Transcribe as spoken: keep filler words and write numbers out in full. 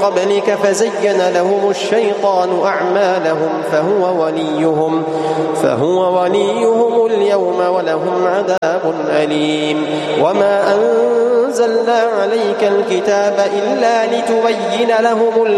قبلك فزين لهم الشيطان أعمالهم فهو وليهم, فهو وليهم اليوم ولهم عذاب أليم. وما أنزلنا عليك الكتاب إلا لتبين لهم